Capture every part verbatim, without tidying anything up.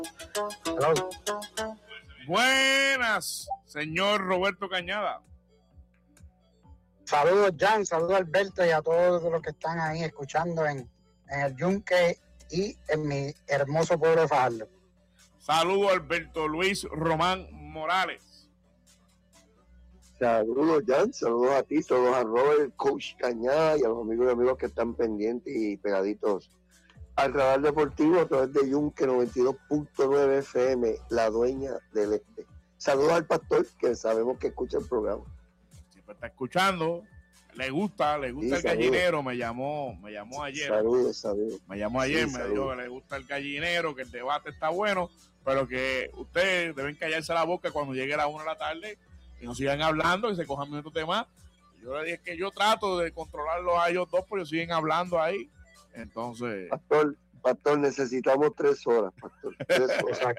Hello. Buenas, señor Roberto Cañada. Saludos, Jan, saludos Alberto y a todos los que están ahí escuchando en, en el Yunque y en mi hermoso pueblo de Fajardo. Saludos, Alberto Luis Román Morales. Saludos, Jan, saludos a ti, saludos a Robert, Coach Cañada y a los amigos y amigos que están pendientes y pegaditos al radar deportivo a través de Yunque noventa y dos punto nueve F M, la dueña del este. Saludos al pastor, que sabemos que escucha el programa. Siempre está escuchando, le gusta, le gusta Sí, el gallinero, me llamó, me llamó ayer. Saludos, saludos. Me llamó ayer, Sí, me saludos. dijo que le gusta el gallinero, que el debate está bueno, pero que ustedes deben callarse la boca cuando llegue la una de la tarde y no sigan hablando y se cojan minutos de más. Yo le dije que yo trato de controlarlos a ellos dos, pero ellos siguen hablando ahí. Entonces, Pastor, pastor, necesitamos tres horas, pastor. Tres horas.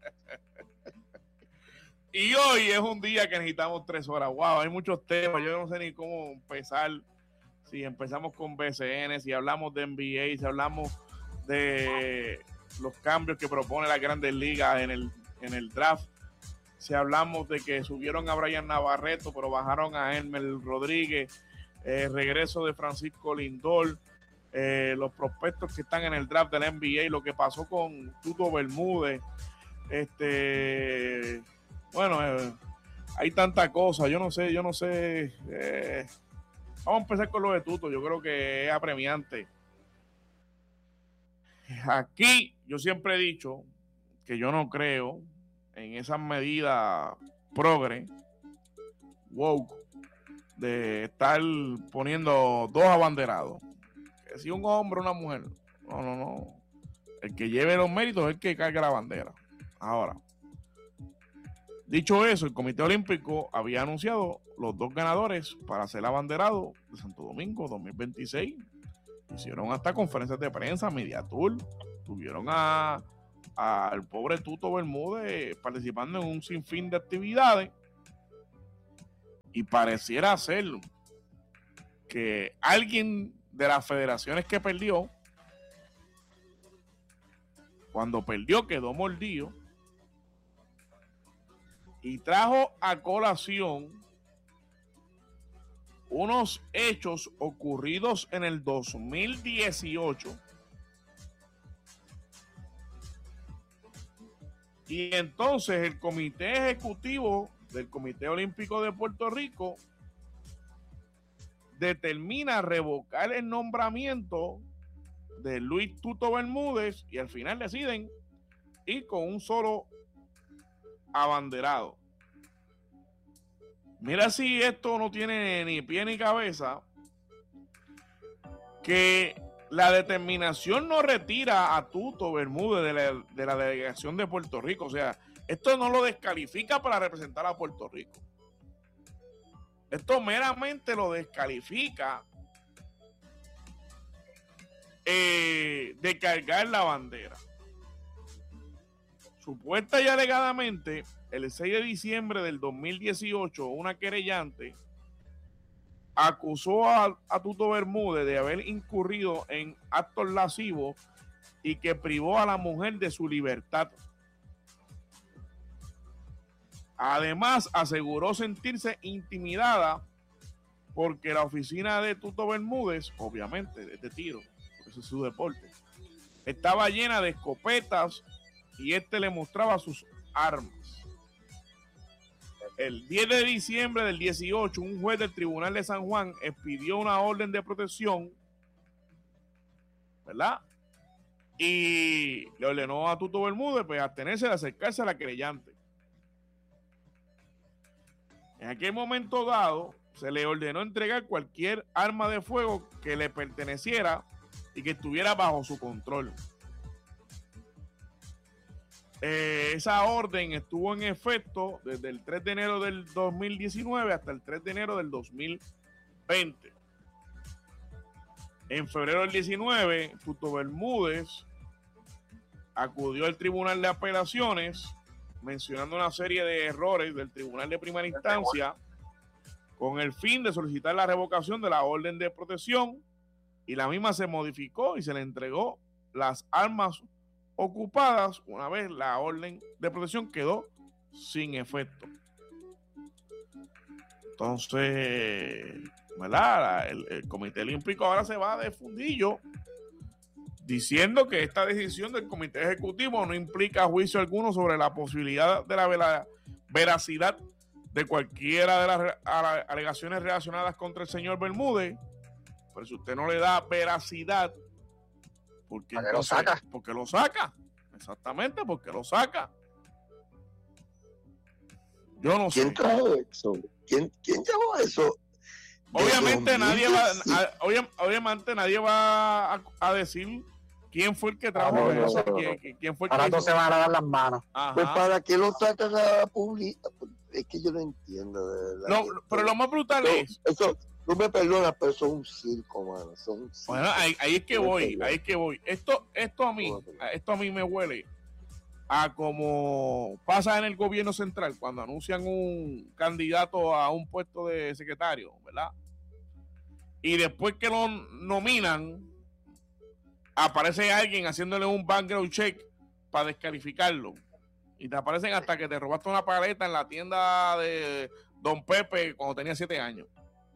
y hoy es un día que necesitamos tres horas. Wow, hay muchos temas. Yo no sé ni cómo empezar. Si empezamos con B C N, si hablamos de N B A, si hablamos de los cambios que propone las Grandes Ligas en el, en el draft, si hablamos de que subieron a Brian Navarreto, pero bajaron a Elmer Rodríguez, el regreso de Francisco Lindor, eh, los prospectos que están en el draft del N B A, lo que pasó con Tuto Bermúdez, este, bueno, eh, hay tanta cosa, yo no sé, yo no sé, eh, vamos a empezar con lo de Tuto, yo creo que es apremiante. Aquí yo siempre he dicho que yo no creo en esas medidas progre, woke, de estar poniendo dos abanderados. Que si un hombre o una mujer. No, no, no. El que lleve los méritos es el que cargue la bandera. Ahora, dicho eso, el Comité Olímpico había anunciado los dos ganadores para ser abanderado de Santo Domingo dos mil veintiséis. Hicieron hasta conferencias de prensa, media tour. Tuvieron a al pobre Tuto Bermúdez participando en un sinfín de actividades y pareciera ser que alguien de las federaciones que perdió, cuando perdió quedó mordido y trajo a colación unos hechos ocurridos en el dos mil dieciocho. Y entonces el Comité Ejecutivo del Comité Olímpico de Puerto Rico determina revocar el nombramiento de Luis Tuto Bermúdez y al final deciden ir con un solo abanderado. Mira si esto no tiene ni pie ni cabeza, que la determinación no retira a Tuto Bermúdez de la, de la delegación de Puerto Rico. O sea, esto no lo descalifica para representar a Puerto Rico. Esto meramente lo descalifica eh, de cargar la bandera. Supuesta y alegadamente, el seis de diciembre del dos mil dieciocho, una querellante acusó a, a Tuto Bermúdez de haber incurrido en actos lascivos y que privó a la mujer de su libertad. Además, aseguró sentirse intimidada porque la oficina de Tuto Bermúdez, obviamente, de este tiro, porque ese es su deporte, estaba llena de escopetas y este le mostraba sus armas. El diez de diciembre del dieciocho, un juez del Tribunal de San Juan expidió una orden de protección, ¿verdad? Y le ordenó a Tuto Bermúdez pues, abstenerse de acercarse a la querellante. En aquel momento dado, se le ordenó entregar cualquier arma de fuego que le perteneciera y que estuviera bajo su control. Eh, esa orden estuvo en efecto desde el tres de enero del dos mil diecinueve hasta el tres de enero del dos mil veinte. En febrero del diecinueve, Tuto Bermúdez acudió al Tribunal de Apelaciones mencionando una serie de errores del Tribunal de Primera Instancia con el fin de solicitar la revocación de la orden de protección, y la misma se modificó y se le entregó las armas ocupadas una vez la orden de protección quedó sin efecto. Entonces, ¿verdad? El, el Comité Olímpico ahora se va de fundillo diciendo que esta decisión del Comité Ejecutivo no implica juicio alguno sobre la posibilidad de la vera, veracidad de cualquiera de las alegaciones relacionadas contra el señor Bermúdez. Pero si usted no le da veracidad, ¿por qué lo saca? Porque lo saca. Exactamente, porque lo saca. Yo no ¿Quién sé. trajo eso? ¿Quién, quién llevó eso? Obviamente nadie va, a, obviamente nadie va a, a decir quién fue el que trajo no, eso, no, no, quién, no. quién fue el que Ahora hizo. todos se van a lavar las manos. Ajá. Pues para qué lo sacan a la pública. Es que yo no entiendo de verdad. Lo, pero lo más brutal no, es. Eso, no me perdonas, pero eso es un circo, mano. Eso es un circo. Bueno, ahí, ahí es que No me voy, perdonas. ahí es que voy. Esto, esto a mí, No me perdonas. esto a mí me huele a como pasa en el gobierno central cuando anuncian un candidato a un puesto de secretario, ¿verdad? Y después que lo nominan, aparece alguien haciéndole un background check para descalificarlo. Y te aparecen hasta que te robaste una paleta en la tienda de Don Pepe cuando tenía siete años.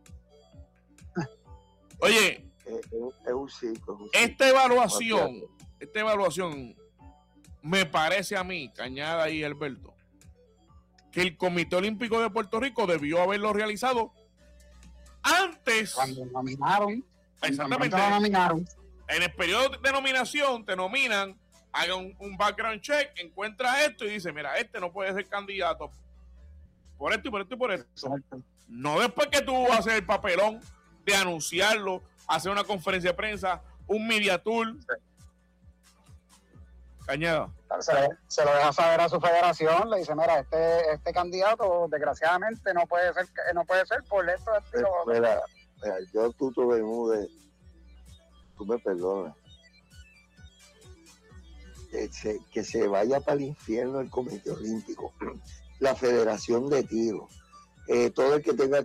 Oye, Es, es- es un circo. Es un circo. esta evaluación, esta evaluación me parece a mí, Cañada y Alberto, que el Comité Olímpico de Puerto Rico debió haberlo realizado antes. Cuando nominaron, Exactamente. cuando lo nominaron, En el periodo de nominación te nominan, haga un, un background check, encuentra esto y dice, mira, este no puede ser candidato por esto y por esto y por esto. exacto. No después que tú haces el papelón de anunciarlo, hacer una conferencia de prensa, un media tour. Cañada. Se, se lo deja saber a su federación, le dice, mira, este este candidato desgraciadamente no puede ser no puede ser por esto, esto y lo otro. Mira, mira, yo, Tuto Bermúdez, tú me perdonas. Que se, que se vaya para el infierno el Comité Olímpico, la Federación de Tiro, eh, todo el que tenga